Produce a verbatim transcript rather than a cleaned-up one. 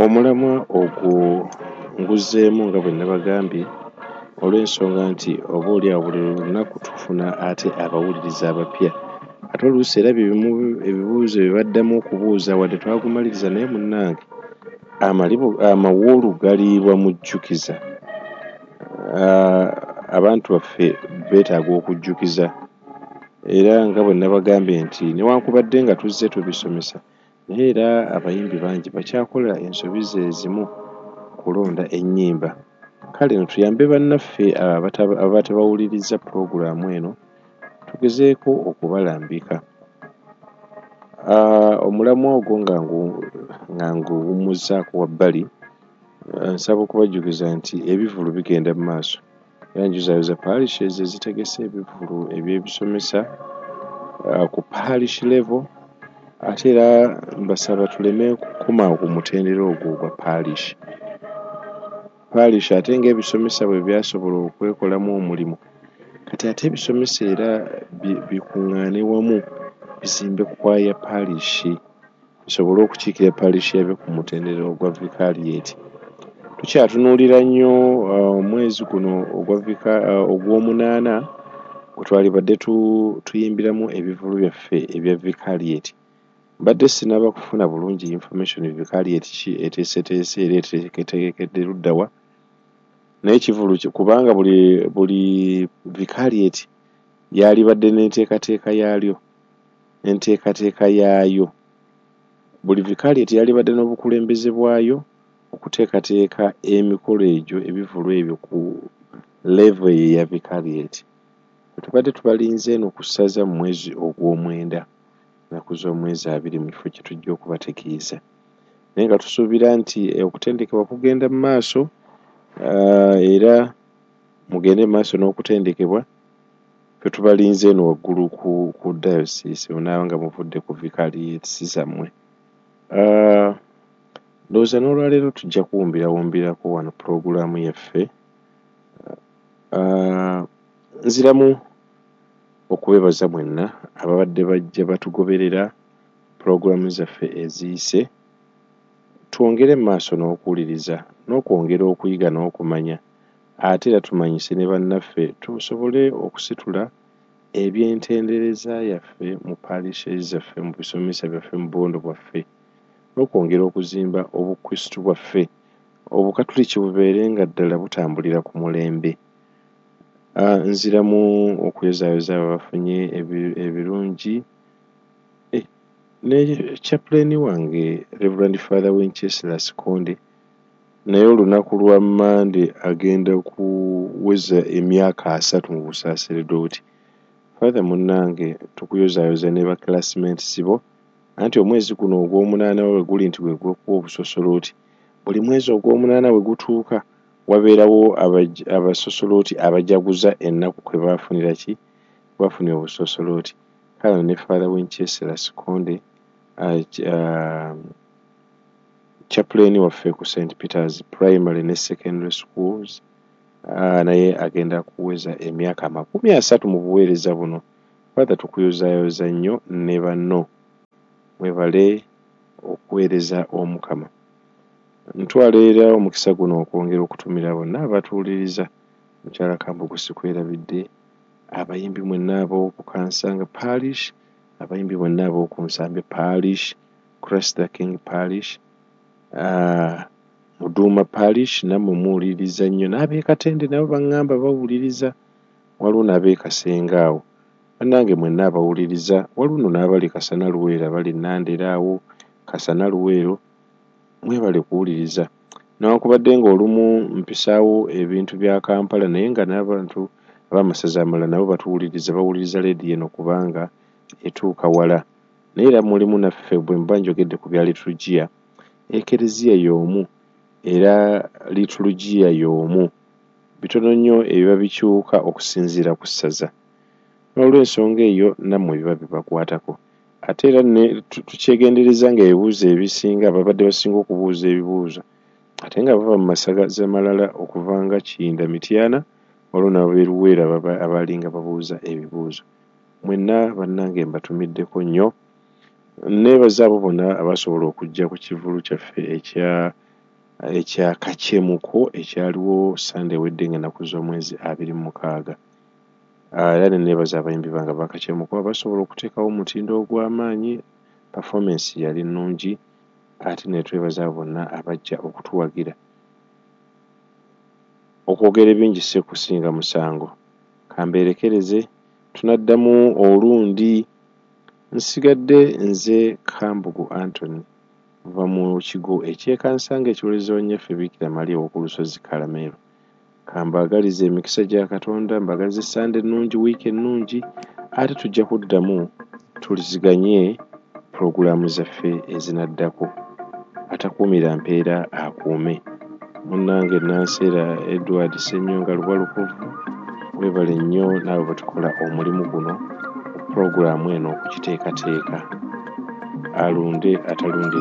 Omulamwa ogwo nguzzeemu nga bwe nabagambye olw'ensonga nti oba oli awo buli lunaku tufuna ate abawuliriza abapya ate oluusi era bimu ebibuuzo bye baddamu okubuuza wadde twagumaliriza naye munnange amawuulu galiibwa mujjukiza. Uh, abantu baffe beetaaga okujjukiza era nga bwe nabagambye nti newankubadde nga tuzze tubisomesa naye era abayimbi bangi bakyakola ensobi ze ezimu kulonda ennyimba. Kale nituyambe bannaffe ababa tebawuliriza pulogulaamu eno tugezeeko okubalambika. Uh, omulamwa ogwo nga nguwummuzaako wabbali, nsaba okubajjukiza nti ebivulu bigenda mu maaso era njuzaayoza parishes ezitegese ebivulu eby'ebisomesa uh, ku parish level ate era mbasaba tuleme kukoma ku mutendera ogwo gwa parish. Parish ate ng'ebisomesa bwe byasobola okwekolamu omulimu kati ate ebisomesa era bikuŋŋaane wamu bizimbe kwaya parish bisobole okukiikira parish yabe ku mutendera ogwa vicariate. Tukyatunuulira nnyo omwezi uh, guno ogwa uh, ogw'omunaana gwe twalibadde tu, tuyimbiramu ebivulu byaffe ebya vicariate. Mbadde sinaba kufuna bulungi information vicariate ki eteeseteese era etegekedde luddawa naye kivulu kubanga buli buli vicariate yalibadde n'enteekateeka yaalyo enteekateeka yaayo. Buli vicariate yalibadde n'obukulembeze bwayo okuteekateeka emikolo egyo ebivulu ebyo ku level ya vicariate. Tubadde tubalinze eno ku ssaza mu mwezi ogw'omwenda ennaku z'omwezi abiri mu kifo kye tujja okubategeeza naye nga tusuubira nti okutendekebwa kugenda mu maaso uh, era mugende mu maaso n'okutendekebwa fe tubalinze eno waggulu ku, ku diocese onaaba nga muvudde ku vicariates zammwe. Uh, ndowooza n'olwaleero tujja kuwumbirawumbirako wano pulogulaamu yaffe. Uh, nziramu okubeebaza mwenna ababadde bajja batugoberera pulogulaamu zaffe eziyise. Twongere mu maaso n'okuwuliriza n'okwongera okuyiga n'okumanya ate era tumanyise ne bannaffe tusobole okusitula ebyentendereza yaffe mu parishes zaffe mu bisomesa byaffe mu bubondo bwaffe n'okwongera okuzimba obukrisitu bwaffe obukatuliki bubeere nga ddala butambulira ku mulembe. Uh, nziramu okuyozaayoza abafunye ebirungi eh, ne chaplain wange Reverend Father Winchester Sikonde naye olunaku lwa Mande agenda kuweza emyaka asatu mu Busaseredoti. Father munnange tukuyozaayoza ne ba classmates bo anti omwezi guno ogw'omunaana we guli nti gwe gw'okuwa obusosolooti buli mwezi ogw'omunaana we gutuuka wabeerawo abasosolooti abajaguza ennaku kwe baafunira ki baafunira obusosolooti. Kale ne Father Winchester Sikonde uh, uh, chaplain waffe ku Saint Peter's Primary ne Secondary Schools uh, naye agenda kuweza emyaka makumi asatu mu buweereza buno. Father tukuyozaayoza nnyo ne banno mwebale okuweereza Omukama. Ntwaleera omukisa guno okwongera okutumira bonna abatuwuliriza. Mukyala Kambugu sikwerabidde, abayimbi mwenna ab'oku Kansanga Parish, abayimbi mwenna ab'oku Nsambe Parish, Christ the King Parish, uh, Muduuma Parish nammwe muwuliriza nnyo n'ab'e Katende nabo baŋŋamba bawuliriza waliwo n'ab'e Kasenga awo bannange mwenna abawuliriza waliwo n'abali Kasana Luweero bali Nandera awo Kasana Luweero mwebale kuwuliriza newankubadde ng'olumu mpisaawo ebintu bya Kampala naye nga n'abantu ab'amasaza amalala nabo batuwuliriza bawuliriza leediyo eno kubanga etuuka wala naye era mulimu naffe bwe mba njogedde ku bya liturujia ekereziya y'omu era liturujia y'omu bitono nnyo ebiba bikyuka okusinziira ku ssaza n'olw'ensonga eyo nammwe biba bibakwatako ate era tukyegendereza nga ebibuuzo ebisinga ababadde basinga okubuuza ebibuuzo ate nga bava mu masagaza malala okuvanga Kinda Mityana waliwo n'ab'e Luweero abalinga babuuza ebibuuzo. Mwenna bannange mbatumiddeko nnyo neebaza abo bonna abasobola okujja ku kivulu kyaffe ekya ekyakakyemuko ekyaliwo Sunday ewedde ng'ennaku z'omwezi abiri mu mukaaga. Era ne neebaza abayimbi bange bakakyemuko abasobola okuteekawo omutindo ogw'amaanyi. Performance yali nnungi ate ne twebaza bonna abajja okutuwagira. Okwogera ebingi si kusinga musango. Kambeerekereze tunaddamu olundi. Nsigadde nze Kambugu Anthony va mu kigo ekyekansanga ekiwulizza wanyaffe Biikira Maria ow'oku lusozi Kalameero. Kambaagalize emikisa gya Katonda, mbagalize Sande ennungi, wiiki ennungi, ate tujja kuddamu tuliziganye pulogulaamu zaffe ezinaddako. Atakuumira mpeera akuume. Munnange Nanseera Edward Ssennyonga Lubalukovu, weebale nnyo naawe bwe tukola omulimu guno pulogulaamu eno okugiteekateeka. Alunde atalunde